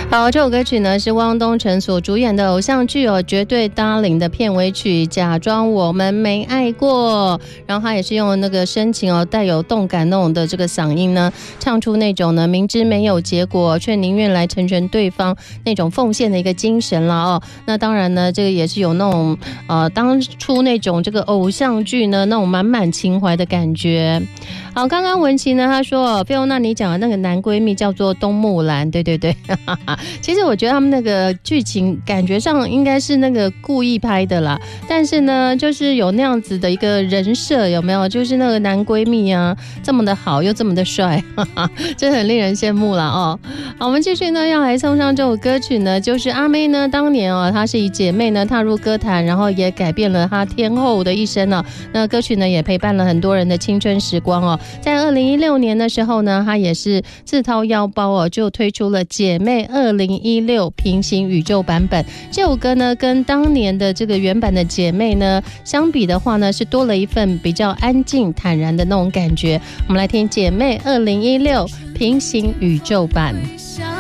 好，这首歌曲呢是汪东城所主演的偶像剧《绝对 Darling》的片尾曲《假装我们没爱过》，然后他也是用那个深情带有动感那种的这个嗓音呢，唱出那种呢明知没有结果却宁愿来成全对方那种奉献的一个精神了那当然呢，这个也是有那种当初那种这个偶像剧呢那种满满情怀的感觉。好，刚刚文琪呢他说菲欧娜你讲的那个男闺蜜叫做东木兰，对对对其实我觉得他们那个剧情感觉上应该是那个故意拍的啦，但是呢就是有那样子的一个人设，有没有？就是那个男闺蜜啊这么的好又这么的帅真的很令人羡慕啦好，我们继续呢要来送上这首歌曲呢，就是阿妹呢当年她是以姐妹呢踏入歌坛，然后也改变了她天后的一生那歌曲呢也陪伴了很多人的青春时光在2016年的时候呢，她也是自掏腰包就推出了姐妹2016平行宇宙版本。这首歌呢跟当年的这个原版的姐妹呢相比的话呢，是多了一份比较安静坦然的那种感觉。我们来听姐妹2016平行宇宙版。